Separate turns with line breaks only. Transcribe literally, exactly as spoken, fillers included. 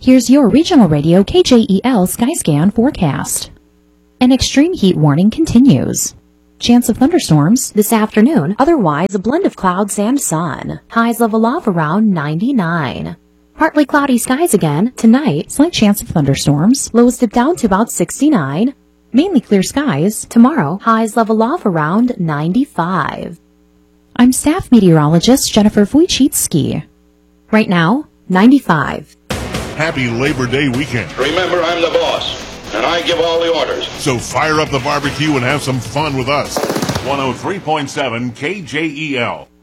Here's your regional radio K J E L Skyscan forecast. An extreme heat warning continues. Chance of thunderstorms this afternoon, otherwise a blend of clouds and sun. Highs level off around ninety-nine. Partly cloudy skies again tonight, slight chance of thunderstorms. Lows dip down to about sixty-nine. Mainly clear skies. Tomorrow, highs level off around ninety-five. I'm staff meteorologist Jennifer Wojcicki. Right now, ninety-five.
Happy Labor Day weekend.
Remember, I'm the boss, and I give all the orders.
So fire up the barbecue and have some fun with us. one oh three point seven K J E L.